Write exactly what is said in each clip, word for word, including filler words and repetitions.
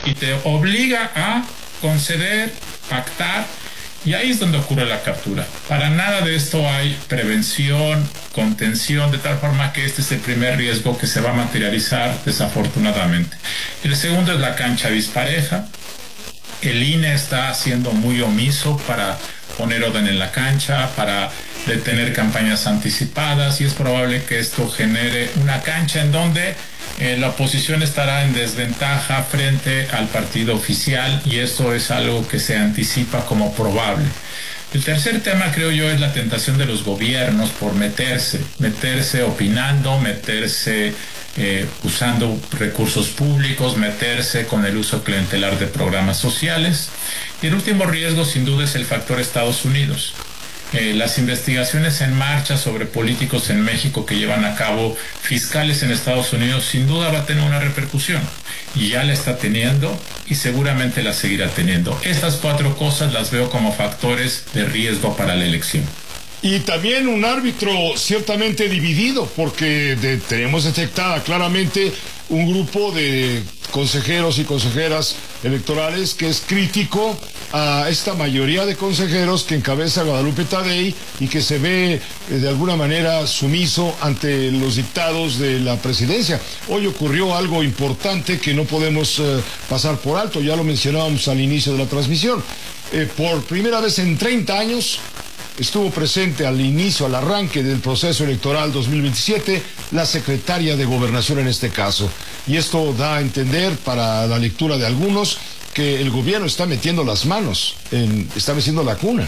y te obliga a conceder, pactar, y ahí es donde ocurre la captura. Para nada de esto hay prevención, contención, de tal forma que este es el primer riesgo que se va a materializar desafortunadamente. El segundo es la cancha dispareja. El I N E está siendo muy omiso para poner orden en la cancha, para detener campañas anticipadas, y es probable que esto genere una cancha en donde eh, la oposición estará en desventaja frente al partido oficial, y esto es algo que se anticipa como probable. El tercer tema, creo yo, es la tentación de los gobiernos por meterse, meterse opinando, meterse eh, usando recursos públicos, meterse con el uso clientelar de programas sociales. Y el último riesgo, sin duda, es el factor Estados Unidos. Eh, las investigaciones en marcha sobre políticos en México que llevan a cabo fiscales en Estados Unidos sin duda va a tener una repercusión, y ya la está teniendo y seguramente la seguirá teniendo. Estas cuatro cosas las veo como factores de riesgo para la elección. Y también un árbitro ciertamente dividido, porque de, tenemos detectada claramente un grupo de consejeros y consejeras electorales que es crítico a esta mayoría de consejeros que encabeza Guadalupe Tadei y que se ve eh, de alguna manera sumiso ante los dictados de la presidencia. Hoy ocurrió algo importante que no podemos eh, pasar por alto, ya lo mencionábamos al inicio de la transmisión. Eh, por primera vez en treinta años estuvo presente al inicio, al arranque del proceso electoral dos mil veintisiete, la secretaria de Gobernación en este caso. Y esto da a entender, para la lectura de algunos, que el gobierno está metiendo las manos, en, está metiendo la cuna.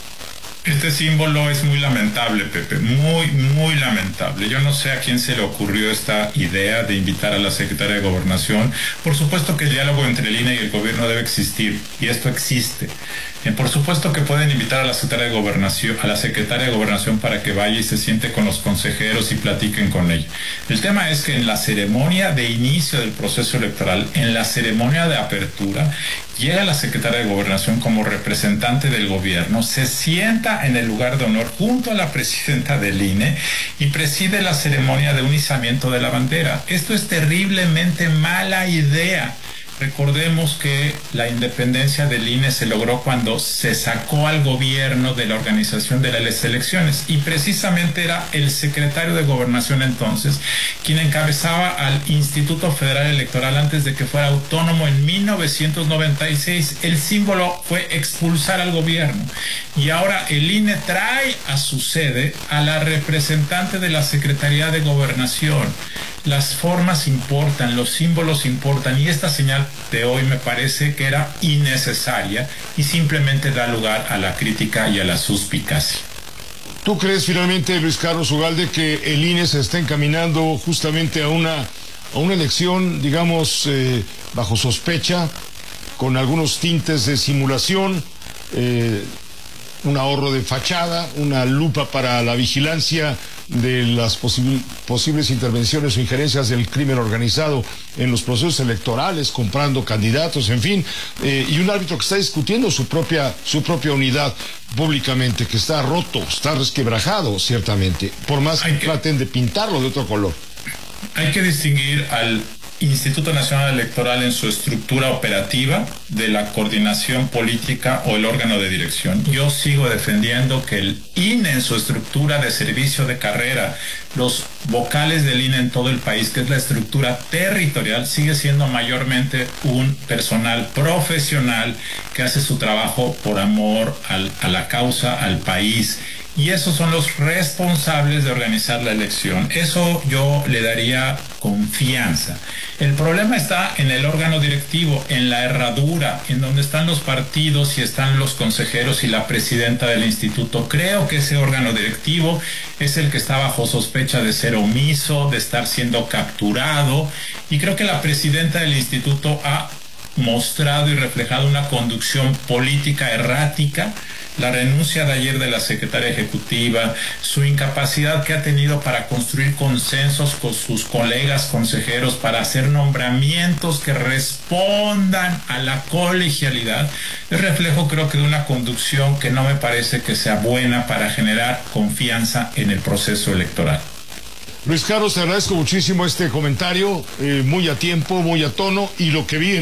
Este símbolo es muy lamentable, Pepe, muy, muy lamentable. Yo no sé a quién se le ocurrió esta idea de invitar a la secretaria de Gobernación. Por supuesto que el diálogo entre el I N E y el gobierno debe existir, y esto existe. Eh, por supuesto que pueden invitar a la secretaria de Gobernación, a la secretaria de Gobernación para que vaya y se siente con los consejeros y platiquen con ella. El tema es que en la ceremonia de inicio del proceso electoral, en la ceremonia de apertura, llega la secretaria de Gobernación como representante del gobierno, se sienta en el lugar de honor junto a la presidenta del I N E y preside la ceremonia de un izamiento de la bandera. Esto es terriblemente mala idea. Recordemos que la independencia del I N E se logró cuando se sacó al gobierno de la organización de las elecciones, y precisamente era el secretario de Gobernación entonces quien encabezaba al Instituto Federal Electoral antes de que fuera autónomo en mil novecientos noventa y seis. El símbolo fue expulsar al gobierno, y ahora el I N E trae a su sede a la representante de la Secretaría de Gobernación. Las formas importan, los símbolos importan, y esta señal de hoy me parece que era innecesaria y simplemente da lugar a la crítica y a la suspicacia. ¿Tú crees finalmente, Luis Carlos Ugalde, que el I N E se está encaminando justamente a una, a una elección, digamos, eh, bajo sospecha, con algunos tintes de simulación, eh, un ahorro de fachada, una lupa para la vigilancia de las posibil posibles intervenciones o injerencias del crimen organizado en los procesos electorales, comprando candidatos, en fin, eh, y un árbitro que está discutiendo su propia, su propia unidad públicamente, que está roto, está resquebrajado, ciertamente, por más que, que traten de pintarlo de otro color? Hay que distinguir al Instituto Nacional Electoral en su estructura operativa de la coordinación política o el órgano de dirección. Yo sigo defendiendo que el I N E en su estructura de servicio de carrera, los vocales del I N E en todo el país, que es la estructura territorial, sigue siendo mayormente un personal profesional que hace su trabajo por amor al, a la causa, al país. Y esos son los responsables de organizar la elección. Eso yo le daría confianza. El problema está en el órgano directivo, en la herradura, en donde están los partidos y están los consejeros y la presidenta del instituto. Creo que ese órgano directivo es el que está bajo sospecha de ser omiso, de estar siendo capturado, y creo que la presidenta del instituto ha mostrado y reflejado una conducción política errática. La renuncia de ayer de la secretaria ejecutiva, su incapacidad que ha tenido para construir consensos con sus colegas consejeros, para hacer nombramientos que respondan a la colegialidad, es reflejo, creo que, de una conducción que no me parece que sea buena para generar confianza en el proceso electoral. Luis Carlos, te agradezco muchísimo este comentario, eh, muy a tiempo, muy a tono, y lo que viene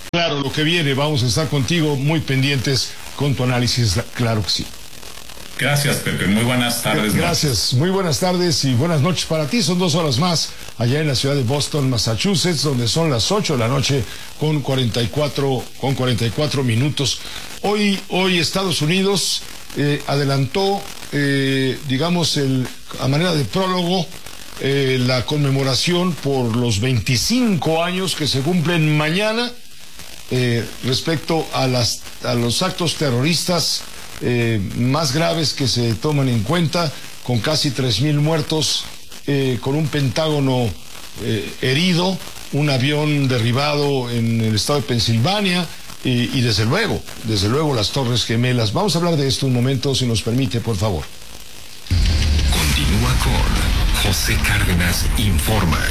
Claro, lo que viene, vamos a estar contigo muy pendientes con tu análisis, claro que sí. Gracias, Pepe. Muy buenas tardes. Gracias. Muy buenas tardes y buenas noches para ti. Son dos horas más allá en la ciudad de Boston, Massachusetts, donde son las ocho de la noche con cuarenta y cuatro, con cuarenta y cuatro minutos. Hoy, hoy Estados Unidos eh, adelantó, eh, digamos, el, a manera de prólogo, eh, la conmemoración por los veinticinco años que se cumplen mañana eh, respecto a, las, a los actos terroristas Eh, más graves que se toman en cuenta, con casi tres mil muertos, eh, con un Pentágono eh, herido, un avión derribado en el estado de Pensilvania y, y desde luego, desde luego las Torres Gemelas. Vamos a hablar de esto un momento, si nos permite, por favor. Continúa con José Cárdenas Informa.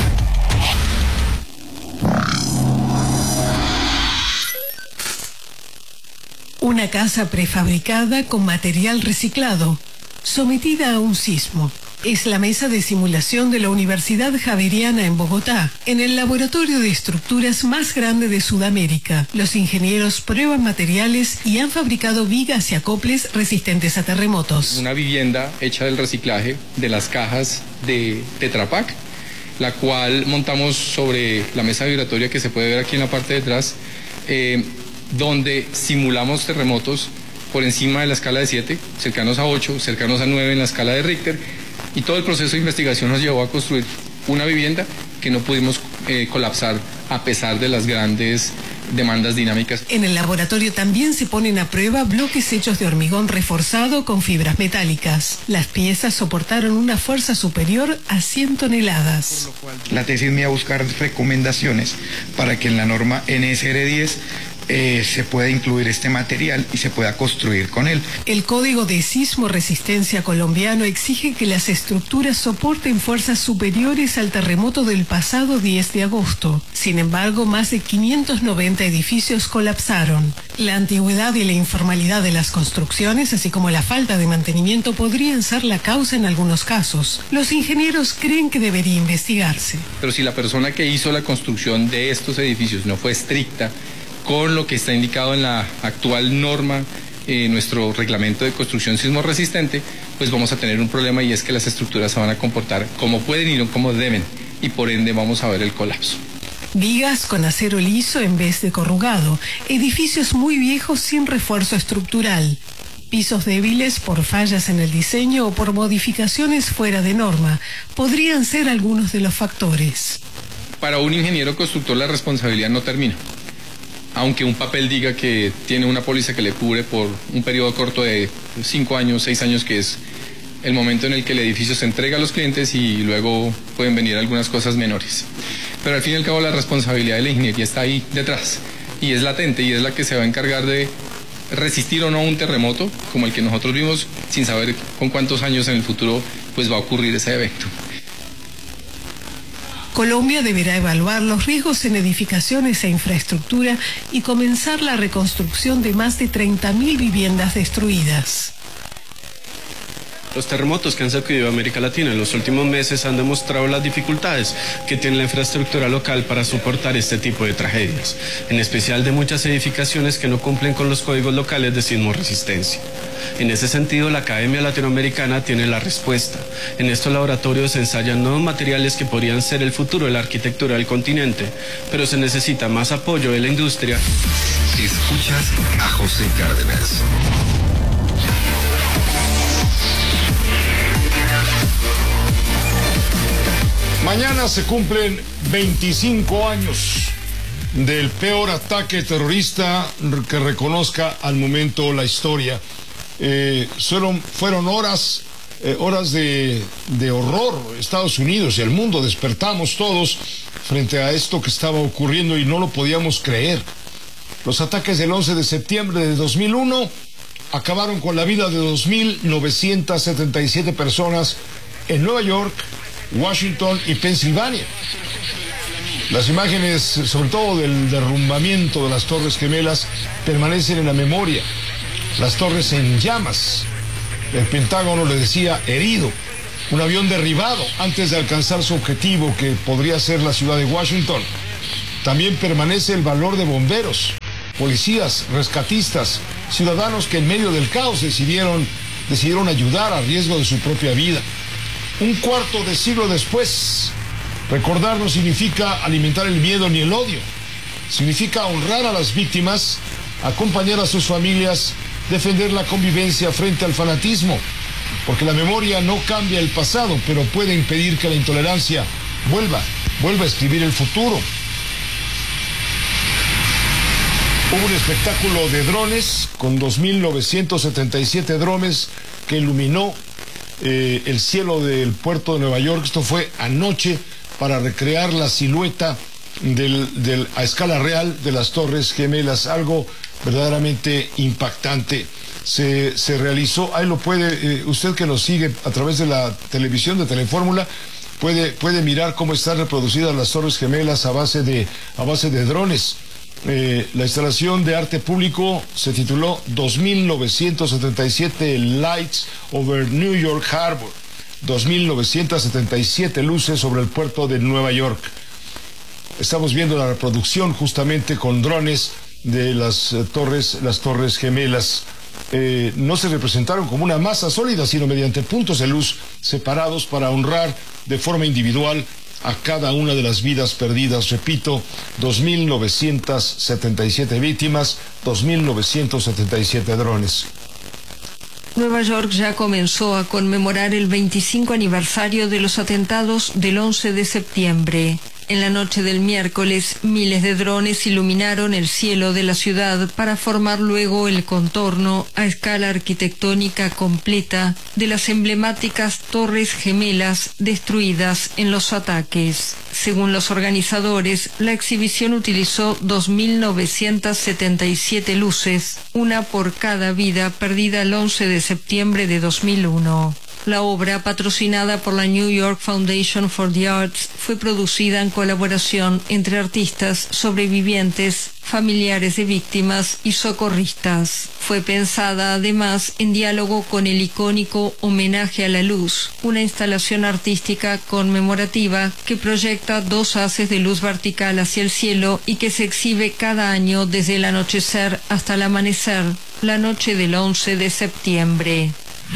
Una casa prefabricada con material reciclado, sometida a un sismo. Es la mesa de simulación de la Universidad Javeriana en Bogotá, en el laboratorio de estructuras más grande de Sudamérica. Los ingenieros prueban materiales y han fabricado vigas y acoples resistentes a terremotos. Una vivienda hecha del reciclaje de las cajas de Tetra Pak, la cual montamos sobre la mesa vibratoria que se puede ver aquí en la parte de atrás, eh, donde simulamos terremotos por encima de la escala de siete, cercanos a ocho, cercanos a nueve en la escala de Richter, y todo el proceso de investigación nos llevó a construir una vivienda que no pudimos eh, colapsar a pesar de las grandes demandas dinámicas. En el laboratorio también se ponen a prueba bloques hechos de hormigón reforzado con fibras metálicas. Las piezas soportaron una fuerza superior a cien toneladas. La tesis mía buscar recomendaciones para que en la norma N S R diez Eh, se pueda incluir este material y se pueda construir con él. El Código de Sismo Resistencia colombiano exige que las estructuras soporten fuerzas superiores al terremoto del pasado diez de agosto. Sin embargo, más de quinientos noventa edificios colapsaron. La antigüedad y la informalidad de las construcciones, así como la falta de mantenimiento, podrían ser la causa en algunos casos. Los ingenieros creen que debería investigarse. Pero si la persona que hizo la construcción de estos edificios no fue estricta con lo que está indicado en la actual norma, eh, nuestro reglamento de construcción sismo resistente, pues vamos a tener un problema, y es que las estructuras se van a comportar como pueden y no como deben, y por ende vamos a ver el colapso. Vigas con acero liso en vez de corrugado, edificios muy viejos sin refuerzo estructural, pisos débiles por fallas en el diseño o por modificaciones fuera de norma, podrían ser algunos de los factores. Para un ingeniero constructor la responsabilidad no termina. Aunque un papel diga que tiene una póliza que le cubre por un periodo corto de cinco años, seis años, que es el momento en el que el edificio se entrega a los clientes, y luego pueden venir algunas cosas menores. Pero al fin y al cabo la responsabilidad de la ingeniería está ahí detrás, y es latente, y es la que se va a encargar de resistir o no a un terremoto como el que nosotros vimos, sin saber con cuántos años en el futuro pues va a ocurrir ese evento. Colombia deberá evaluar los riesgos en edificaciones e infraestructura y comenzar la reconstrucción de más de treinta mil viviendas destruidas. Los terremotos que han sacudido a América Latina en los últimos meses han demostrado las dificultades que tiene la infraestructura local para soportar este tipo de tragedias, en especial de muchas edificaciones que no cumplen con los códigos locales de sismo resistencia. En ese sentido, la Academia Latinoamericana tiene la respuesta. En estos laboratorios se ensayan nuevos materiales que podrían ser el futuro de la arquitectura del continente, pero se necesita más apoyo de la industria. Escuchas a José Cárdenas. Mañana se cumplen veinticinco años del peor ataque terrorista que reconozca al momento la historia. Eh, fueron, fueron horas, eh, horas de, de horror. Estados Unidos y el mundo despertamos todos frente a esto que estaba ocurriendo y no lo podíamos creer. Los ataques del once de septiembre de dos mil uno acabaron con la vida de dos mil novecientas setenta y siete personas en Nueva York, Washington y Pensilvania. Las imágenes, sobre todo del derrumbamiento de las Torres Gemelas, permanecen en la memoria. Las torres en llamas. El Pentágono le decía herido. Un avión derribado antes de alcanzar su objetivo, que podría ser la ciudad de Washington. También permanece el valor de bomberos, policías, rescatistas, ciudadanos que en medio del caos decidieron, decidieron ayudar a riesgo de su propia vida. Un cuarto de siglo después, recordar no significa alimentar el miedo ni el odio. Significa honrar a las víctimas, acompañar a sus familias, defender la convivencia frente al fanatismo. Porque la memoria no cambia el pasado, pero puede impedir que la intolerancia vuelva, vuelva a escribir el futuro. Hubo un espectáculo de drones con dos mil novecientos setenta y siete drones que iluminó eh, el cielo del puerto de Nueva York. Esto fue anoche para recrear la silueta del, del, a escala real de las Torres Gemelas, algo verdaderamente impactante. Se, se realizó, ahí lo puede, eh, usted que nos sigue a través de la televisión de Telefórmula, puede, puede mirar cómo están reproducidas las Torres Gemelas a base de, a base de drones. Eh, la instalación de arte público se tituló dos mil novecientos setenta y siete Lights over New York Harbor, dos mil novecientos setenta y siete luces sobre el puerto de Nueva York. Estamos viendo la reproducción justamente con drones de las eh, torres, las Torres Gemelas. Eh, no se representaron como una masa sólida, sino mediante puntos de luz separados para honrar de forma individual a cada una de las vidas perdidas. Repito, dos mil novecientos setenta y siete víctimas, dos mil novecientos setenta y siete drones. Nueva York ya comenzó a conmemorar el veinticinco aniversario de los atentados del once de septiembre. En la noche del miércoles, miles de drones iluminaron el cielo de la ciudad para formar luego el contorno a escala arquitectónica completa de las emblemáticas Torres Gemelas destruidas en los ataques. Según los organizadores, la exhibición utilizó dos mil novecientos setenta y siete luces, una por cada vida perdida el once de septiembre de dos mil uno. La obra, patrocinada por la New York Foundation for the Arts, fue producida en colaboración entre artistas, sobrevivientes, familiares de víctimas y socorristas. Fue pensada además en diálogo con el icónico Homenaje a la Luz, una instalación artística conmemorativa que proyecta dos haces de luz vertical hacia el cielo y que se exhibe cada año desde el anochecer hasta el amanecer, la noche del once de septiembre.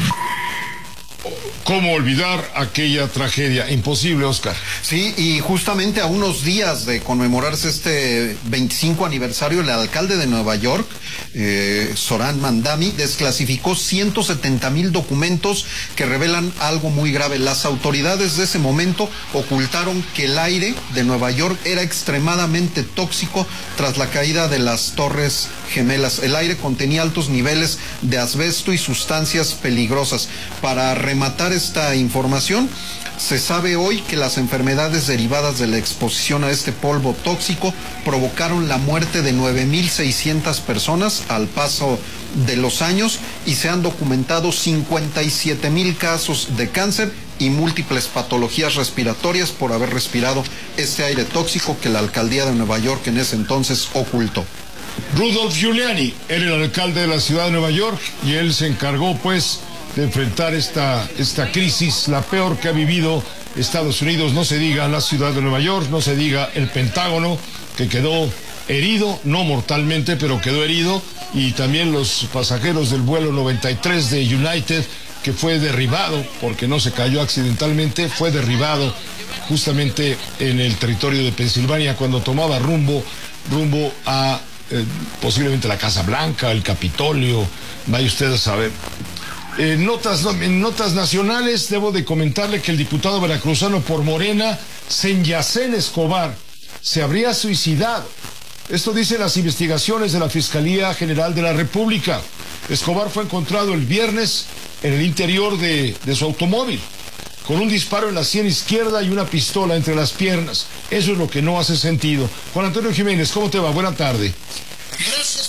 ¿Cómo olvidar aquella tragedia? Imposible, Oscar. Sí, y justamente a unos días de conmemorarse este veinticinco aniversario, el alcalde de Nueva York, eh, Zohran Mamdani, desclasificó ciento setenta mil documentos que revelan algo muy grave. Las autoridades de ese momento ocultaron que el aire de Nueva York era extremadamente tóxico tras la caída de las Torres Gemelas. El aire contenía altos niveles de asbesto y sustancias peligrosas. Para rematar esta información, se sabe hoy que las enfermedades derivadas de la exposición a este polvo tóxico provocaron la muerte de nueve mil seiscientas personas al paso de los años y se han documentado cincuenta y siete mil casos de cáncer y múltiples patologías respiratorias por haber respirado este aire tóxico que la alcaldía de Nueva York en ese entonces ocultó. Rudolph Giuliani era el alcalde de la ciudad de Nueva York y él se encargó, pues, de enfrentar esta, esta crisis, la peor que ha vivido Estados Unidos. No se diga la ciudad de Nueva York, no se diga el Pentágono, que quedó herido, no mortalmente, pero quedó herido, y también los pasajeros del vuelo noventa y tres de United, que fue derribado, porque no se cayó accidentalmente, fue derribado justamente en el territorio de Pensilvania cuando tomaba rumbo, rumbo a eh, posiblemente la Casa Blanca, el Capitolio, vaya usted a saber. En notas, en notas nacionales, debo de comentarle que el diputado veracruzano por Morena, Senyacén Escobar, se habría suicidado. Esto dicen las investigaciones de la Fiscalía General de la República. Escobar fue encontrado el viernes en el interior de, de su automóvil, con un disparo en la sien izquierda y una pistola entre las piernas. Eso es lo que no hace sentido. Juan Antonio Jiménez, ¿cómo te va? Buena tarde. Gracias.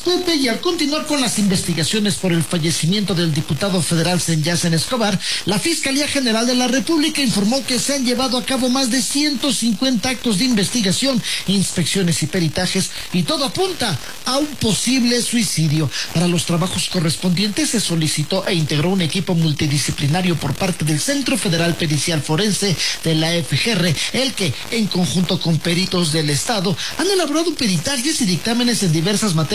Pepe, y al continuar con las investigaciones por el fallecimiento del diputado federal Senyacen Escobar, la Fiscalía General de la República informó que se han llevado a cabo más de ciento cincuenta actos de investigación, inspecciones y peritajes, y todo apunta a un posible suicidio. Para los trabajos correspondientes se solicitó e integró un equipo multidisciplinario por parte del Centro Federal Pericial Forense de la F G R, el que, en conjunto con peritos del Estado, han elaborado peritajes y dictámenes en diversas materias